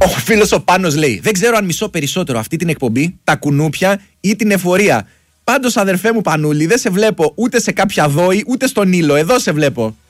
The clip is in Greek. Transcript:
φίλος ο Πάνος λέει: δεν ξέρω αν μισώ περισσότερο αυτή την εκπομπή, τα κουνούπια ή την εφορία. Πάντως, αδερφέ μου Πανούλη, δεν σε βλέπω ούτε σε κάποια δόη, ούτε στον ήλο. Εδώ σε βλέπω.